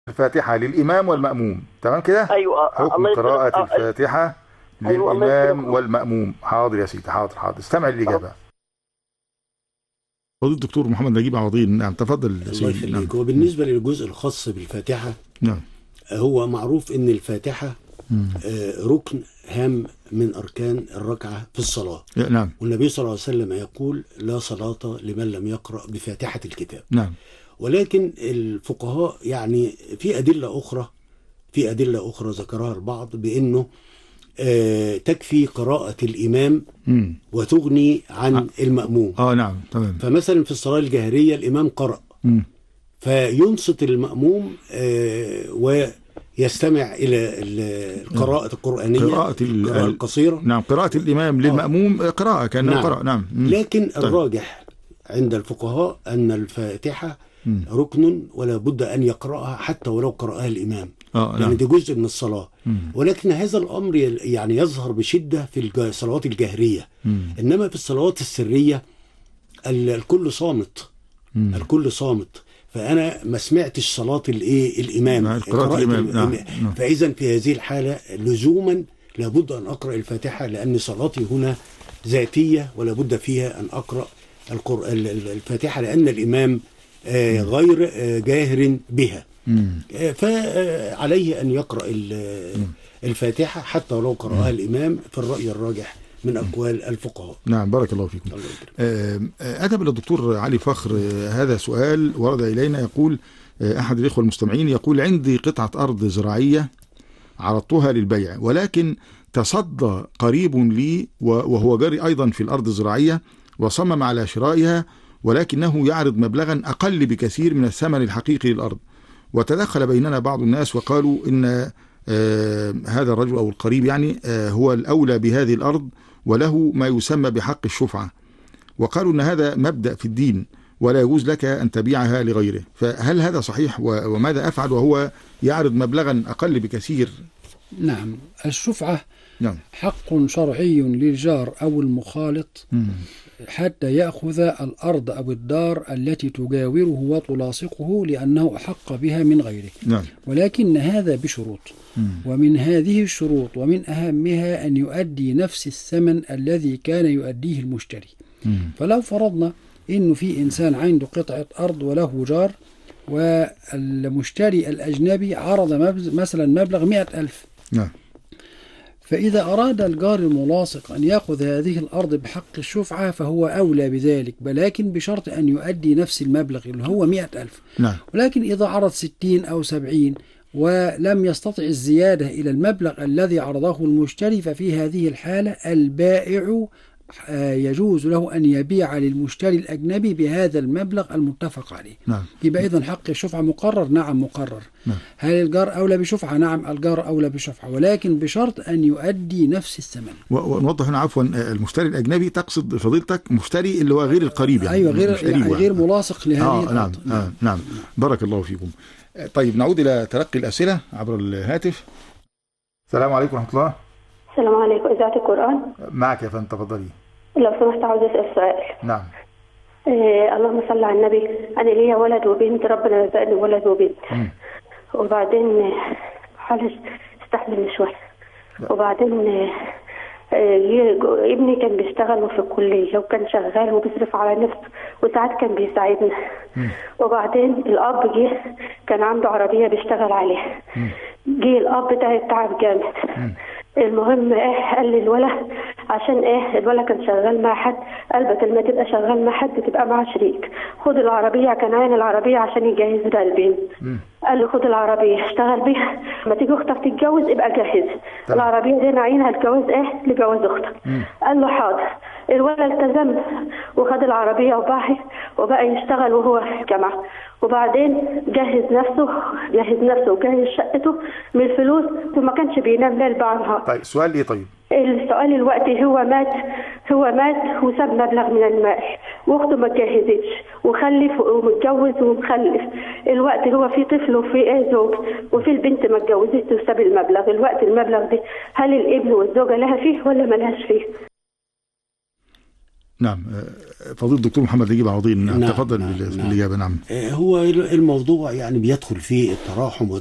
الفاتحة للإمام والمأموم، تمام كده؟ ايوه حكم الله يكرمك. قراءة الفاتحة ايوه الله للإمام يكرمك. والمأموم. حاضر يا سيدي، حاضر حاضر، استمع رب- الإجابة. فضيلة الدكتور محمد نجيب عوضين، نعم تفضل الله سيدي. نعم. يخليك. هو بالنسبة للجزء الخاص بالفاتحة، نعم. هو معروف ان الفاتحة ركن هام من اركان الركعة في الصلاة. نعم. والنبي صلى الله عليه وسلم يقول: لا صلاة لمن لم يقرأ بفاتحة الكتاب. نعم. ولكن الفقهاء يعني في أدلة أخرى ذكرها البعض بأنه تكفي قراءة الإمام وتغني عن المأموم. نعم تمام. فمثلا في الصلاة الجهرية الإمام قرأ، فينصت المأموم ويستمع إلى القراءة القرآنية، قراءة القصيرة. نعم، قراءة الإمام للمأموم قراءة كأنه نعم. قرأ. نعم. لكن طيب. الراجح عند الفقهاء أن الفاتحة ركن ولا بد أن يقرأها حتى ولو قرأها الإمام. يعني دي جزء من الصلاة. ولكن هذا الأمر يعني يظهر بشدة في الصلوات الجهرية. إنما في الصلوات السرية الكل صامت. الكل صامت، فأنا ما سمعتش صلاة الإمام، قراءة الإمام. نعم. فإذا في هذه الحالة لزوما لابد أن أقرأ الفاتحة، لأن صلاتي هنا ذاتية ولا بد فيها أن أقرأ الفاتحة، لأن الإمام غير جاهر بها. فعليه أن يقرأ الفاتحة حتى ولو قرأها الإمام في الرأي الراجح من أقوال الفقهاء. نعم، بارك الله فيكم. أتى الدكتور علي فخر هذا سؤال ورد إلينا، يقول أحد الإخوة المستمعين، يقول: عندي قطعة أرض زراعية عرضتها للبيع، ولكن تصدى قريب لي وهو جاري أيضا في الأرض الزراعية وصمم على شرائها، ولكنه يعرض مبلغا أقل بكثير من الثمن الحقيقي للأرض، وتدخل بيننا بعض الناس وقالوا إن هذا الرجل أو القريب يعني هو الأولى بهذه الأرض وله ما يسمى بحق الشفعة، وقالوا إن هذا مبدأ في الدين ولا يجوز لك أن تبيعها لغيره، فهل هذا صحيح وماذا أفعل وهو يعرض مبلغا أقل بكثير؟ نعم، الشفعة نعم. حق شرعي للجار أو المخالط حتى يأخذ الأرض أو الدار التي تجاوره وتلاصقه لأنه أحق بها من غيره. نعم. ولكن هذا بشروط، ومن هذه الشروط ومن أهمها أن يؤدي نفس الثمن الذي كان يؤديه المشتري. فلو فرضنا إنه في إنسان عنده قطعة أرض وله جار، والمشتري الأجنبي عرض مثلا مبلغ 100,000. نعم. فإذا أراد الجار الملاصق أن يأخذ هذه الأرض بحق الشفعة فهو أولى بذلك، ولكن بشرط أن يؤدي نفس المبلغ اللي هو 100,000. نعم. ولكن إذا عرض 60 أو 70 ولم يستطع الزيادة إلى المبلغ الذي عرضه المشتري، ففي هذه الحالة البائع يجوز له أن يبيع للمشتري الأجنبي بهذا المبلغ المتفق عليه. نعم. يبقى إذن حق الشفعة مقرر؟ نعم مقرر. نعم. هل الجار أولى بشفعة؟ نعم الجار أولى بشفعة، ولكن بشرط أن يؤدي نفس الثمن. ونوضح هنا عفوا، المشتري الأجنبي تقصد فضيلتك مشتري اللي هو غير القريب يعني. أيوة، غير ملاصق لهذه الأرض. نعم. نعم. بارك الله فيكم. طيب نعود إلى تلقي الأسئلة عبر الهاتف. السلام عليكم ورحمة الله. السلام عليكم. إذاعة القرآن معك يا فندم، تفضلي. لو سمحت عاوز أسأل سؤال. نعم. اللهم صل على النبي. أنا ليا ولد وبنت، ربنا رزقني ولد وبنت. وبعدين معلش استحملني شوية. وبعدين ابني كان بيشتغل في الكلية وكان شغال وبيصرف على نفسه وساعات كان بيساعدنا. وبعدين الأب جه كان عنده عربية بيشتغل عليها. جه الأب تعب جامد. المهم قال لي الولد عشان الولد كان شغال مع حد، قال بدل ما تبقى شغال مع حد تبقى مع شريك، خد العربية. كان عين العربية عشان يجهز لها البنت. قال له خد العربية اشتغل بيها، ما تيجي اختك تتجوز ابقى جهز العربية دي نعينها الجواز لجواز اختك. قال له حاضر. الولد التزم وخد العربية وبقى يشتغل وهو في الجامعة. وبعدين جهز نفسه وجهز شقته من الفلوس وما كانش بينام ليل بعد نهار. طيب سؤال ايه؟ طيب السؤال الوقتي هو مات وساب مبلغ من المال، واخته ما اتجهزتش وخلف ومتجوز ومخلف. الوقت هو في طفل وفي زوج، وفي البنت ما اتجوزتش وساب المبلغ. الوقت المبلغ ده هل الابن والزوجة لها فيه ولا ما لهاش فيه؟ نعم. فضيلة الدكتور محمد نجيب عوضين، تفضل بالإجابة. نعم. هو الموضوع يعني بيدخل فيه التراحم